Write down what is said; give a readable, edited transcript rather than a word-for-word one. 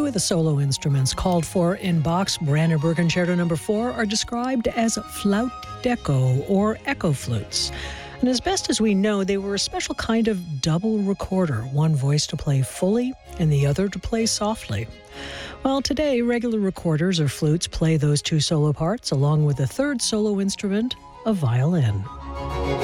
of the solo instruments called for in Bach's Brandenburg Concerto No. 4 are described as Flaut d'Echo or echo flutes. And as best as we know, they were a special kind of double recorder, one voice to play fully and the other to play softly. Well, today, regular recorders or flutes play those two solo parts, along with a third solo instrument, a violin.